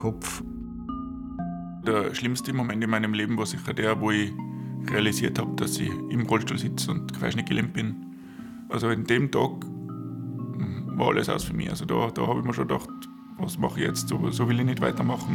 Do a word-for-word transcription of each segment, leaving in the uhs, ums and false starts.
Kopf. Der schlimmste Moment in meinem Leben war sicher der, wo ich realisiert habe, dass ich im Rollstuhl sitze und querschnittgelähmt bin. Also an dem Tag war alles aus für mich. Also da, da habe ich mir schon gedacht, was mache ich jetzt? So, so will ich nicht weitermachen.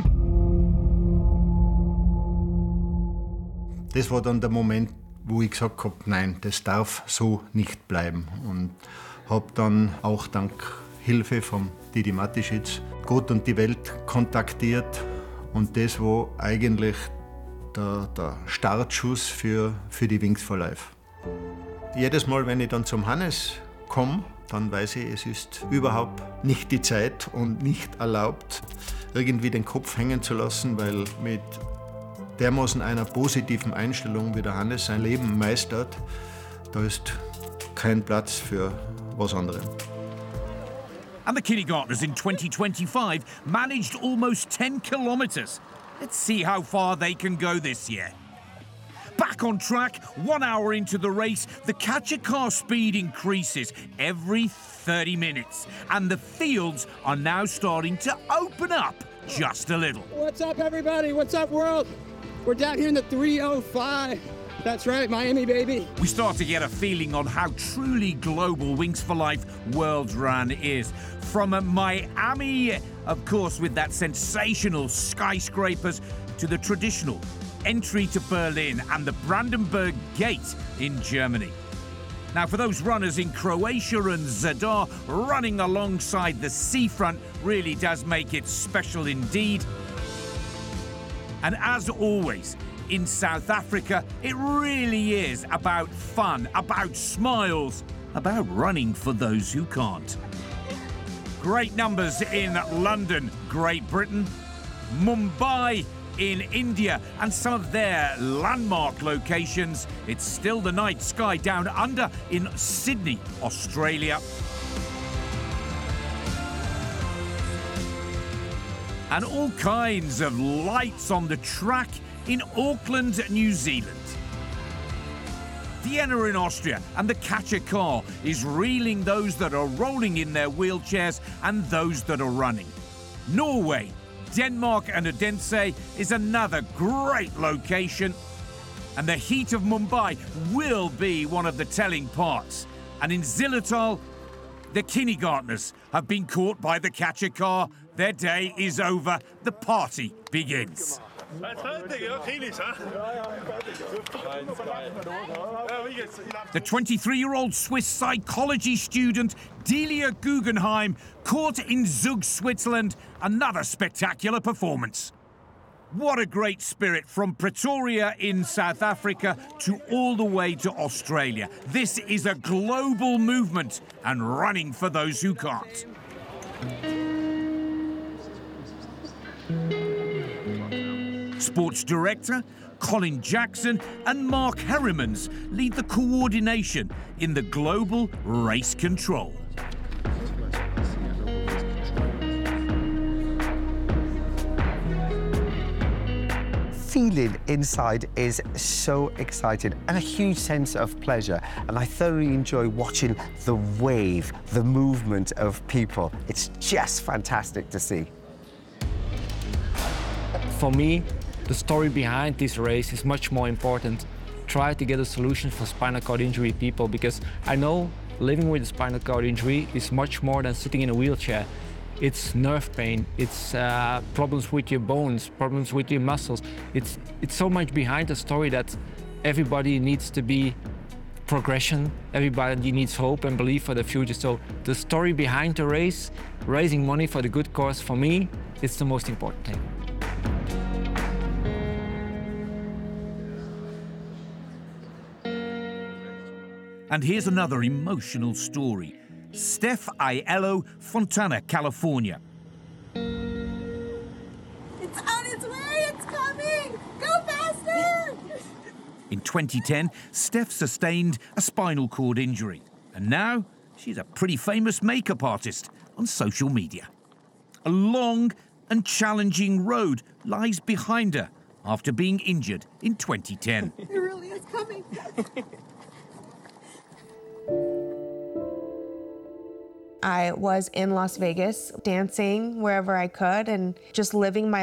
Das war dann der Moment, wo ich gesagt habe, nein, das darf so nicht bleiben. Und habe dann auch dank Hilfe von Didi Mateschitz Gott und die Welt kontaktiert. Und das war eigentlich der, der Startschuss für, für die Wings for Life. Jedes Mal, wenn ich dann zum Hannes komme, dann weiß ich, es ist überhaupt nicht die Zeit und nicht erlaubt, irgendwie den Kopf hängen zu lassen, weil mit dermaßen einer positiven Einstellung, wie der Hannes sein Leben meistert, da ist kein Platz für was anderes. And the kindergartners in twenty twenty-five managed almost ten kilometres. Let's see how far they can go this year. Back on track, one hour into the race, the catcher car speed increases every thirty minutes, and the fields are now starting to open up just a little. What's up, everybody? What's up, world? We're down here in the three oh five. That's right, Miami, baby. We start to get a feeling on how truly global Wings for Life World Run is. From Miami, of course, with that sensational skyscrapers, to the traditional entry to Berlin and the Brandenburg Gate in Germany. Now, for those runners in Croatia and Zadar, running alongside the seafront really does make it special indeed. And as always, in South Africa, it really is about fun, about smiles, about running for those who can't. Great numbers in London, Great Britain, Mumbai in India, and some of their landmark locations. It's still the night sky down under in Sydney, Australia. And all kinds of lights on the track in Auckland, New Zealand. Vienna in Austria, and the catcher car is reeling those that are rolling in their wheelchairs and those that are running. Norway, Denmark and Odense is another great location, and the heat of Mumbai will be one of the telling parts. And in Zillertal, the kindergartners have been caught by the catcher car. Their day is over. The party begins. The twenty-three-year-old Swiss psychology student Delia Guggenheim caught in Zug, Switzerland. Another spectacular performance. What a great spirit from Pretoria in South Africa to all the way to Australia. This is a global movement and running for those who can't. Sports director Colin Jackson and Mark Herrimans lead the coordination in the global race control. Feeling inside is so exciting and a huge sense of pleasure, and I thoroughly enjoy watching the wave, the movement of people. It's just fantastic to see. For me, the story behind this race is much more important. Try to get a solution for spinal cord injury people, because I know living with a spinal cord injury is much more than sitting in a wheelchair. It's nerve pain, it's uh, problems with your bones, problems with your muscles. It's, it's so much behind the story that everybody needs to be progression, everybody needs hope and belief for the future. So the story behind the race, raising money for the good cause, for me, it's the most important thing. And here's another emotional story. Steph Aiello, Fontana, California. It's on its way, it's coming! Go faster! In twenty ten, Steph sustained a spinal cord injury. And now, she's a pretty famous makeup artist on social media. A long and challenging road lies behind her after being injured in twenty ten. It really is coming. I was in Las Vegas dancing wherever I could and just living my